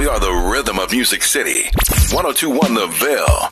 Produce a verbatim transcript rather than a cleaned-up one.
We are the rhythm of Music City. ten twenty-one The Ville.